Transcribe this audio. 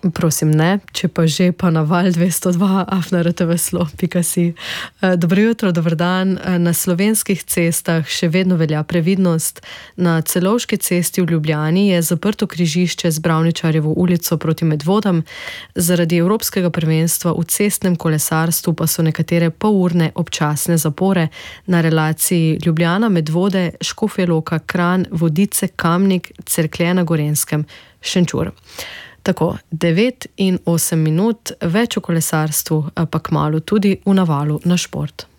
Prosim, ne, če pa že, pa na val 202@rtvslo.si. Dobro jutro, dober dan. Na slovenskih cestah še vedno velja previdnost. Na Celovški cesti v Ljubljani je zaprto križišče z Bravničarjevo ulico proti Medvodam. Zaradi evropskega prvenstva v cestnem kolesarstvu pa so nekatere polurne občasne zapore na relaciji Ljubljana, Medvode, Škofja Loka, Kranj, Vodice, Kamnik, Cerklje na Gorenjskem, Šenčur. Tako, 9 in 8 minut, več o kolesarstvu, pa kmalu tudi v navalu na šport.